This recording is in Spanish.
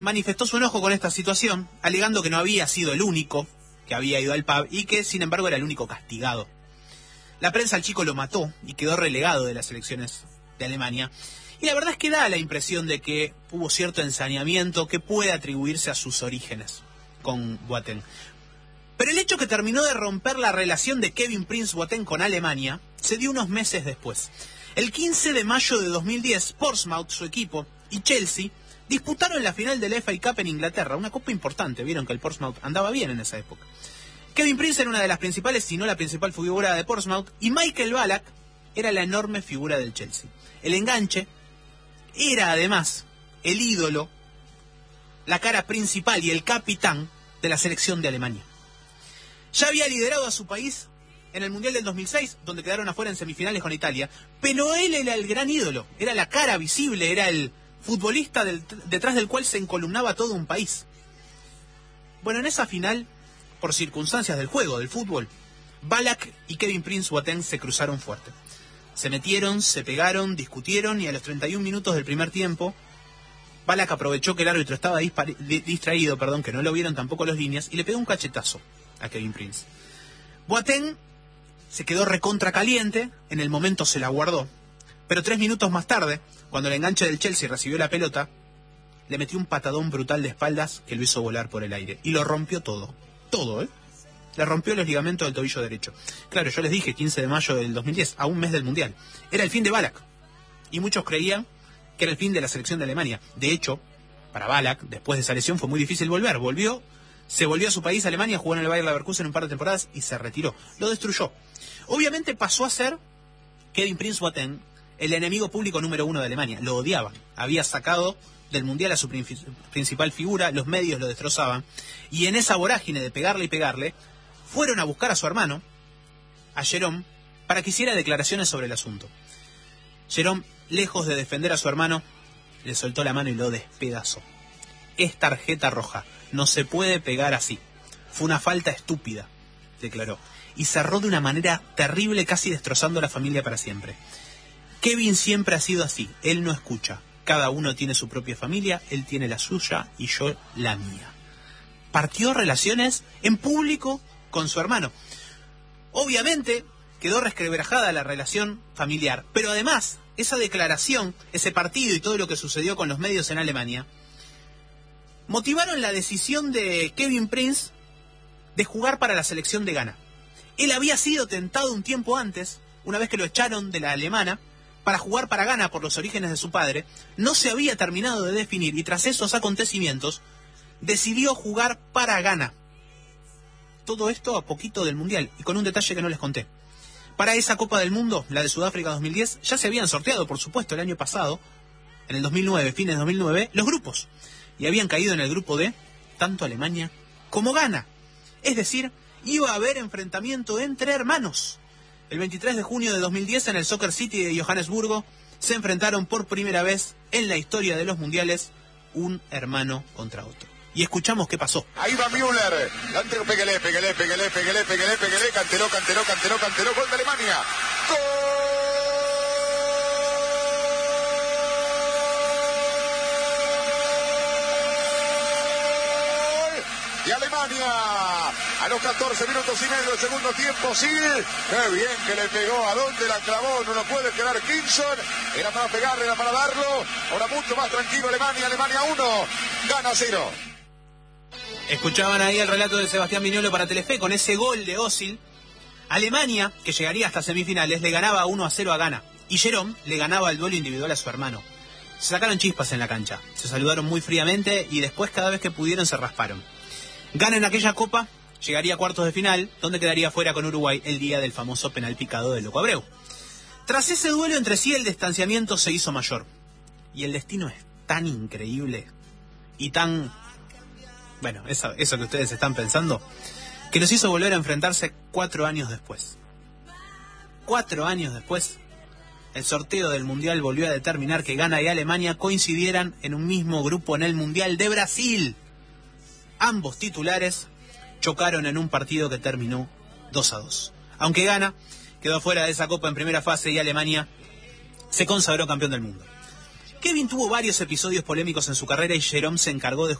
manifestó su enojo con esta situación, alegando que no había sido el único que había ido al pub y que, sin embargo, era el único castigado. La prensa al chico lo mató y quedó relegado de las selecciones de Alemania. Y la verdad es que da la impresión de que hubo cierto ensañamiento que puede atribuirse a sus orígenes con Boateng. Pero el hecho que terminó de romper la relación de Kevin Prince Boateng con Alemania se dio unos meses después. El 15 de mayo de 2010, Portsmouth, su equipo, y Chelsea disputaron la final del FA Cup en Inglaterra, una copa importante. Vieron que el Portsmouth andaba bien en esa época. Kevin Prince era una de las principales, si no la principal figura de Portsmouth, y Michael Ballack era la enorme figura del Chelsea. El enganche era además el ídolo, la cara principal y el capitán de la selección de Alemania. Ya había liderado a su país en el Mundial del 2006, donde quedaron afuera en semifinales con Italia, pero él era el gran ídolo, era la cara visible, era el futbolista detrás del cual se encolumnaba todo un país. Bueno, en esa final, por circunstancias del juego, del fútbol, Ballack y Kevin Prince Boateng se cruzaron fuerte. Se metieron, se pegaron, discutieron y a los 31 minutos del primer tiempo, Ballack aprovechó que el árbitro estaba distraído, que no lo vieron tampoco los líneas, y le pegó un cachetazo a Kevin Prince. Boateng se quedó recontra caliente, en el momento se la guardó, pero 3 minutos más tarde, cuando el enganche del Chelsea recibió la pelota, le metió un patadón brutal de espaldas que lo hizo volar por el aire. Y lo rompió todo. Todo, ¿eh? Le rompió los ligamentos del tobillo derecho. Claro, yo les dije, 15 de mayo del 2010, a un mes del Mundial. Era el fin de Ballack. Y muchos creían que era el fin de la selección de Alemania. De hecho, para Ballack, después de esa lesión, fue muy difícil volver. Se volvió a su país, Alemania, jugó en el Bayer Leverkusen un par de temporadas y se retiró. Lo destruyó. Obviamente pasó a ser Kevin Prince Boateng el enemigo público número 1 de Alemania. Lo odiaban. Había sacado del Mundial a su principal figura, los medios lo destrozaban. Y en esa vorágine de pegarle y pegarle, fueron a buscar a su hermano, a Jérôme, para que hiciera declaraciones sobre el asunto. Jérôme, lejos de defender a su hermano, le soltó la mano y lo despedazó. Es tarjeta roja. No se puede pegar así. Fue una falta estúpida, declaró. Y cerró de una manera terrible, casi destrozando a la familia para siempre. Kevin siempre ha sido así. Él no escucha. Cada uno tiene su propia familia, él tiene la suya y yo la mía. Partió relaciones en público con su hermano. Obviamente quedó resquebrajada la relación familiar, pero además esa declaración, ese partido y todo lo que sucedió con los medios en Alemania motivaron la decisión de Kevin Prince de jugar para la selección de Ghana. Él había sido tentado un tiempo antes, una vez que lo echaron de la alemana, para jugar para Ghana por los orígenes de su padre. No se había terminado de definir y tras esos acontecimientos decidió jugar para Ghana. Todo esto a poquito del Mundial y con un detalle que no les conté. Para esa Copa del Mundo, la de Sudáfrica 2010, ya se habían sorteado, por supuesto, el año pasado, en el 2009, fines de 2009, los grupos. Y habían caído en el grupo D, tanto Alemania como Ghana. Es decir, iba a haber enfrentamiento entre hermanos. El 23 de junio de 2010 en el Soccer City de Johannesburgo se enfrentaron por primera vez en la historia de los mundiales un hermano contra otro. Y escuchamos qué pasó. Ahí va Müller. Pégale. Canteró. Gol de Alemania. ¡Gol! De Alemania. A los 14 minutos y medio del segundo tiempo, sí. Qué bien que le pegó. ¿A dónde la clavó? No lo puede quedar Kingston. Era para pegarle, era para darlo. Ahora mucho más tranquilo Alemania. Alemania 1, Ghana 0. Escuchaban ahí el relato de Sebastián Viñolo para Telefe. Con ese gol de Özil, Alemania, que llegaría hasta semifinales, le ganaba 1-0 a Ghana. Y Jérôme le ganaba el duelo individual a su hermano. Se sacaron chispas en la cancha. Se saludaron muy fríamente y después cada vez que pudieron se rasparon. Ghana en aquella copa llegaría a cuartos de final, donde quedaría fuera con Uruguay el día del famoso penal picado de Loco Abreu. Tras ese duelo entre sí, el distanciamiento se hizo mayor. Y el destino es tan increíble y tan... Bueno, eso que ustedes están pensando, que los hizo volver a enfrentarse 4 años después. 4 años después, el sorteo del Mundial volvió a determinar que Ghana y Alemania coincidieran en un mismo grupo en el Mundial de Brasil. Ambos titulares chocaron en un partido que terminó 2-2. Aunque Ghana quedó fuera de esa copa en primera fase y Alemania se consagró campeón del mundo. Kevin tuvo varios episodios polémicos en su carrera y Jerome se encargó de